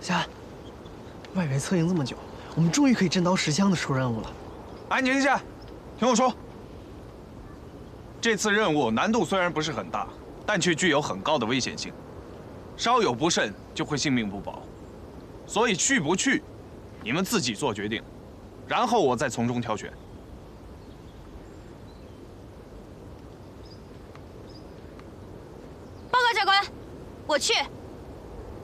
夏安，外围策应这么久，我们终于可以真刀实枪的出任务了。 安静一下，听我说。这次任务难度虽然不是很大，但却具有很高的危险性，稍有不慎就会性命不保。所以去不去，你们自己做决定，然后我再从中挑选。 报告长官，我去。